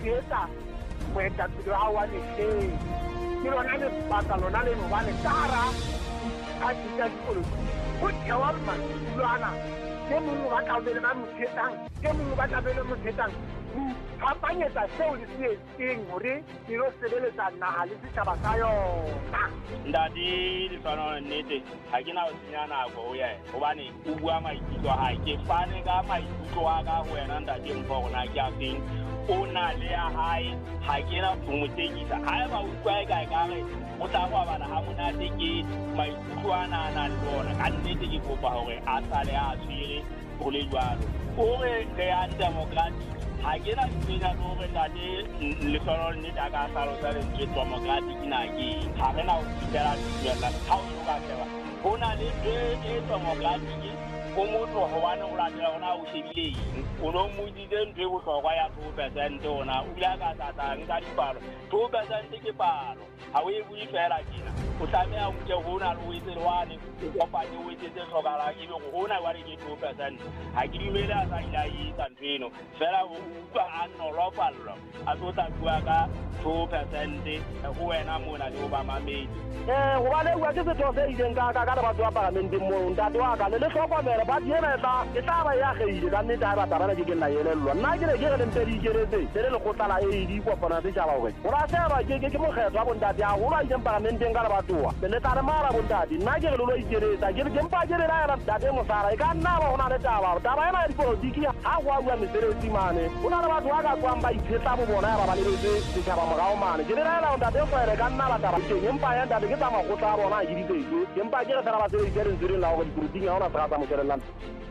tshehetsa moetapele wa hao wa mehleng. Ke lona lebaka lona leno hobane ka hara diphathi tsa dipolotiki ho thewa matulwana ke mongwe ba tla ba mo tshehetsang ke mongwe ba tla mo tshehetsang phapanyetsa seo le se etseng hore ke lo sebeletsa naha le setjhaba sa yona. Ntate Lefano nnete ha ke na ho senya nako ho yena hobane o bua maikutlo a hae. Ke fane ka maikutlo a ka ho wena ntate Mpho hore na ke a feng o na le ya hae ha ke na ho mo tekisa haeba o utlwa eka ekare o tla go bana ha monate ke maikutlo ana le bona ka nnete ke kopa hore a sale a tshwere ho le jwalo hore re ya democracy ha ke na tsena hore ntate Lefano nnete a ka hlalosa le ntse democracy ke na ke ha re na ho fitela tsela ha o ka tseba ho na le democracy o motho hobane o latela hona o shebile o no modile ntwe bohlokwa ya 2% ona o ile ka tata nka dipalo 2% ke palo ha o e bui fela kena o tlameha o nke hona le o etse lwane o kopanye o etse tse hlokala ke be hona wa re ke 2% ha ke dumele a sa ila yi tantweno fela o utlwa a nolofallo a tota bua ka 2% ho wena mona le ba mamedi hobane o ke setho se ileng ka le batho ba parlamente mo ntate wa ka le hlokomela ba diena e tla ba ya geile ka nnete ha ba tabana ke nna yelellwa nna ke re le mpedi ikeretse le le kgotala e di kopana se jaba hore ora se ba ke mo kgetho wa bontate a hola ke parlamenteng ka le batho le tare mara bontate nna ke re lo ikeretsa ke mpa ke re la ya ntate mo sara e ka nna ba hona le taba ena di politiki ha go bua mesereti mane hona le batho ba ka tswang ba ithetsa bo bona ba le se tshaba mogao mane ke re la ntate go ere ka nna la taba ke mpa ya ntate ke tsa magotla bona a di tse ke mpa ke re tsa ba se ke re ntsere la go di politiki ha ona sa tsa mo tshelela